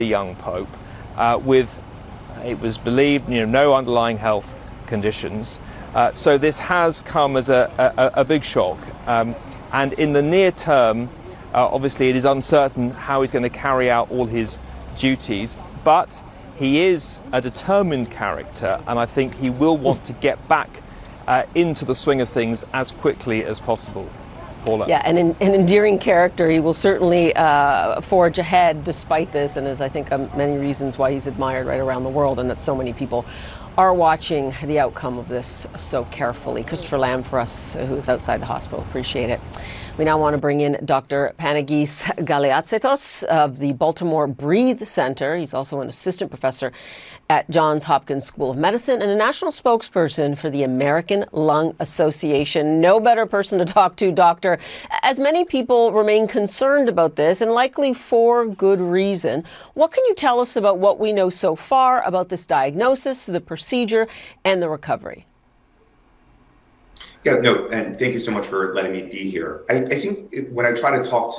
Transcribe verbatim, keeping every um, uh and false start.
the young Pope uh, with, it was believed, you know, no underlying health conditions. Uh, so this has come as a, a, a big shock. Um, and in the near term, uh, obviously it is uncertain how he's going to carry out all his duties, but he is a determined character, and I think he will want to get back uh, into the swing of things as quickly as possible. Paula. Yeah, and an, an endearing character. He will certainly uh, forge ahead despite this, and there's, I think, um, many reasons why he's admired right around the world, and that so many people are watching the outcome of this so carefully. Christopher Lamb for us, who is outside the hospital. Appreciate it. We now want to bring in Doctor Panagis Galiatsitos of the Baltimore Breathe Center. He's also an assistant professor at Johns Hopkins School of Medicine and a national spokesperson for the American Lung Association. No better person to talk to, Doctor, as many people remain concerned about this, and likely for good reason. What can you tell us about what we know so far about this diagnosis, the procedure, and the recovery? Yeah, no, and thank you so much for letting me be here. I, I think it, when I try to talk to